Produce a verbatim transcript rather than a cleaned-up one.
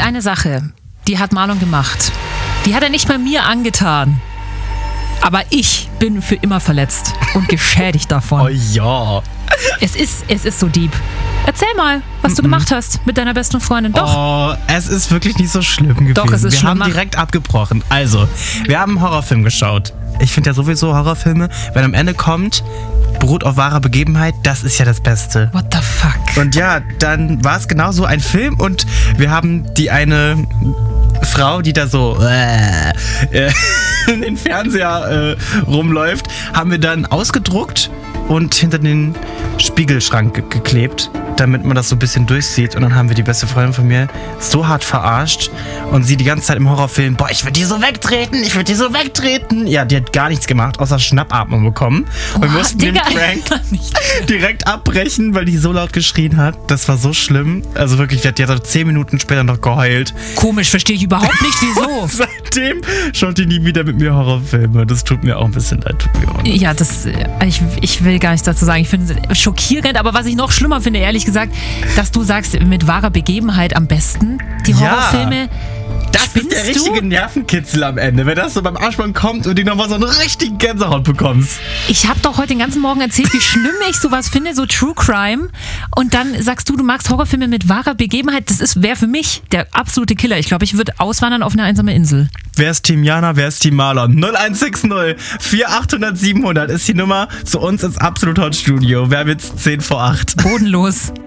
eine Sache, die hat Marlon gemacht. Die hat er nicht mal mir angetan. Aber ich bin für immer verletzt und geschädigt davon. Oh ja. Es ist, es ist so deep. Erzähl mal, was du Mm-mm. gemacht hast mit deiner besten Freundin. Doch. Oh, es ist wirklich nicht so schlimm gewesen. Doch, es ist wir schlimmer. haben direkt abgebrochen. Also, wir haben einen Horrorfilm geschaut. Ich finde ja sowieso Horrorfilme, wenn am Ende kommt, beruht auf wahrer Begebenheit, das ist ja das Beste. What the fuck? Und ja, dann war es genau so ein Film und wir haben die eine Frau, die da so äh, äh, in den Fernseher äh, rumläuft, haben wir dann ausgedruckt und hinter den Spiegelschrank ge- geklebt, damit man das so ein bisschen durchsieht. Und dann haben wir die beste Freundin von mir so hart verarscht und sie die ganze Zeit im Horrorfilm, boah, ich würde die so wegtreten, ich würde die so wegtreten. Ja, die hat gar nichts gemacht, außer Schnappatmung bekommen. Und wir Boah, mussten Digga, den Prank direkt abbrechen, weil die so laut geschrien hat. Das war so schlimm. Also wirklich, die hat ja zehn Minuten später noch geheult. Komisch, verstehe ich überhaupt nicht, wieso. Seitdem schaut die nie wieder mit mir Horrorfilme. Das tut mir auch ein bisschen leid. Tut mir auch Ja, das, ich, ich will gar nichts dazu sagen. Ich finde es schockierend, aber was ich noch schlimmer finde, ehrlich gesagt, dass du sagst, mit wahrer Begebenheit am besten, die Horrorfilme. Das ist der richtige du? Nervenkitzel am Ende, wenn das so beim Abspann kommt und du nochmal so einen richtigen Gänsehaut bekommst. Ich habe doch heute den ganzen Morgen erzählt, wie schlimm ich sowas finde, so True Crime. Und dann sagst du, du magst Horrorfilme mit wahrer Begebenheit. Das wäre für mich der absolute Killer. Ich glaube, ich würde auswandern auf eine einsame Insel. Wer ist Team Jana, wer ist Team Marlon? null eins sechs null vier achthundert siebenhundert ist die Nummer zu uns ins Absolut Hot Studio. Wir haben jetzt zehn vor acht. Bodenlos.